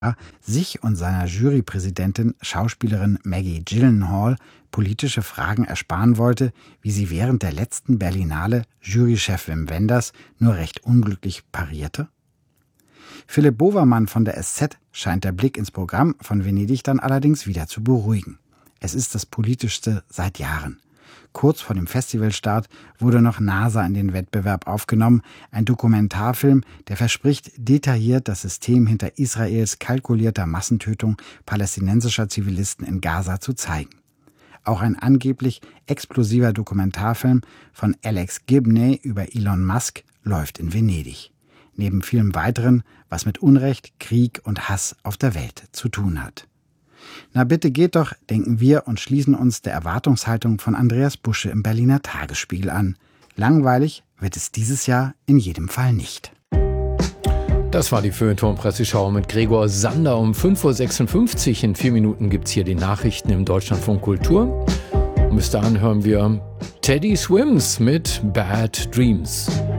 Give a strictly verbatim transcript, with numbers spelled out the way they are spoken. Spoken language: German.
sich und seiner Jurypräsidentin, Schauspielerin Maggie Gyllenhaal, politische Fragen ersparen wollte, wie sie während der letzten Berlinale Jurychef Wim Wenders nur recht unglücklich parierte? Philipp Bovermann von der S Z scheint der Blick ins Programm von Venedig dann allerdings wieder zu beruhigen. Es ist das politischste seit Jahren. Kurz vor dem Festivalstart wurde noch NASA in den Wettbewerb aufgenommen, ein Dokumentarfilm, der verspricht, detailliert das System hinter Israels kalkulierter Massentötung palästinensischer Zivilisten in Gaza zu zeigen. Auch ein angeblich explosiver Dokumentarfilm von Alex Gibney über Elon Musk läuft in Venedig. Neben vielem weiteren, was mit Unrecht, Krieg und Hass auf der Welt zu tun hat. Na bitte geht doch, denken wir und schließen uns der Erwartungshaltung von Andreas Busche im Berliner Tagesspiegel an. Langweilig wird es dieses Jahr in jedem Fall nicht. Das war die Feuilleton-Presseschau mit Gregor Sander um fünf Uhr sechsundfünfzig. In vier Minuten gibt es hier die Nachrichten im Deutschlandfunk Kultur. Und bis dahin hören wir Teddy Swims mit Bad Dreams.